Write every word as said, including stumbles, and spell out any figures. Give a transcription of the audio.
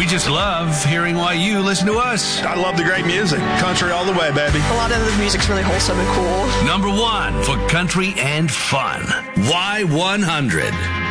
We just love hearing why you listen to us. I love the great music. Country all the way, baby. A lot of the music's really wholesome and cool. Number one for country and fun. Y one hundred.